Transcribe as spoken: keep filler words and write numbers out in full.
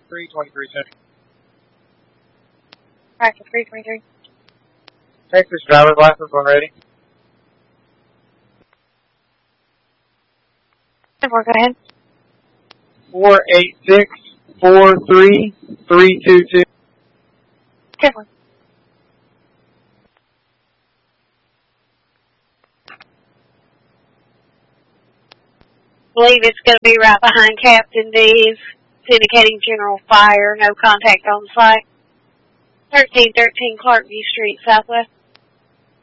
three twenty-three Central. Practice three twenty-three. Texas driver's license when ready. Go ahead. Four eight six four three three two two. Good one. I believe it's going to be right behind Captain D's. It's indicating general fire, no contact on site. thirteen thirteen Clarkview Street, Southwest.